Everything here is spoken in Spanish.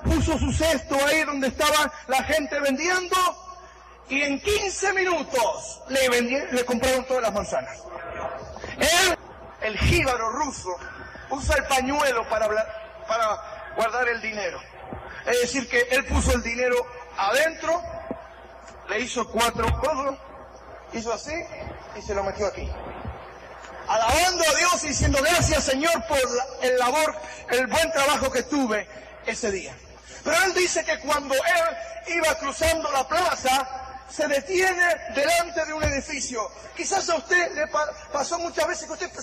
puso su cesto ahí donde estaba la gente vendiendo y en 15 minutos le compraron todas las manzanas. Él, el jíbaro ruso, usa el pañuelo para guardar el dinero. Es decir, que él puso el dinero adentro, le hizo 4 codos, hizo así y se lo metió aquí. Alabando a Dios y diciendo gracias, Señor, por el buen trabajo que tuve ese día. Pero él dice que cuando él iba cruzando la plaza, se detiene delante de un edificio. Quizás a usted le pasó muchas veces que usted